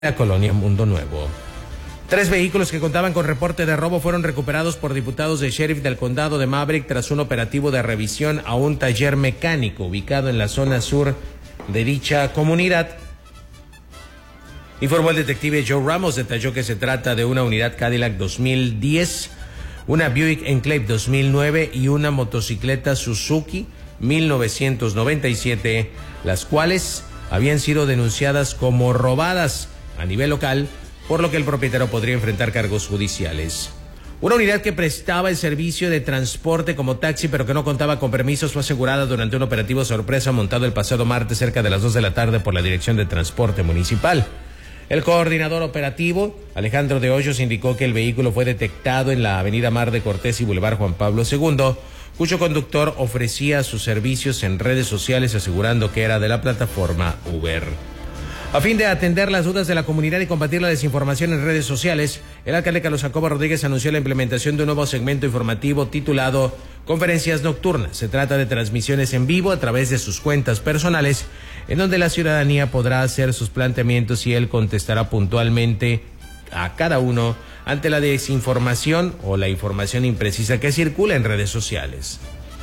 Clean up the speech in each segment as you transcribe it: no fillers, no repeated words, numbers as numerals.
la colonia Mundo Nuevo. 3 vehículos que contaban con reporte de robo fueron recuperados por diputados de sheriff del condado de Maverick tras un operativo de revisión a un taller mecánico ubicado en la zona sur de dicha comunidad. Informó el detective Joe Ramos, detalló que se trata de una unidad Cadillac 2010, una Buick Enclave 2009 y una motocicleta Suzuki 1997, las cuales habían sido denunciadas como robadas a nivel local, por lo que el propietario podría enfrentar cargos judiciales. Una unidad que prestaba el servicio de transporte como taxi, pero que no contaba con permisos, fue asegurada durante un operativo sorpresa montado el pasado martes cerca de las 2 de la tarde por la Dirección de Transporte Municipal. El coordinador operativo, Alejandro de Hoyos, indicó que el vehículo fue detectado en la avenida Mar de Cortés y Boulevard Juan Pablo II, cuyo conductor ofrecía sus servicios en redes sociales asegurando que era de la plataforma Uber. A fin de atender las dudas de la comunidad y combatir la desinformación en redes sociales, el alcalde Carlos Jacobo Rodríguez anunció la implementación de un nuevo segmento informativo titulado Conferencias Nocturnas. Se trata de transmisiones en vivo a través de sus cuentas personales, en donde la ciudadanía podrá hacer sus planteamientos y él contestará puntualmente a cada uno ante la desinformación o la información imprecisa que circula en redes sociales.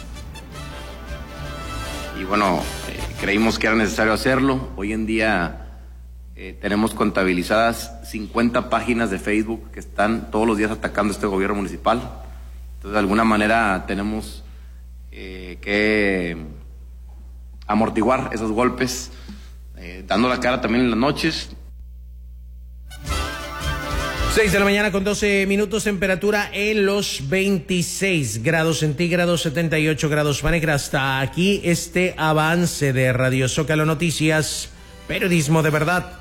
Y bueno, creímos que era necesario hacerlo. Hoy en día tenemos contabilizadas 50 páginas de Facebook que están todos los días atacando a este gobierno municipal. Entonces, de alguna manera tenemos que amortiguar esos golpes, dando la cara también en las noches. 6 de la mañana con 12 minutos, temperatura en los 26 grados centígrados, 78 grados Fahrenheit. Hasta aquí este avance de Radio Zócalo Noticias, periodismo de verdad.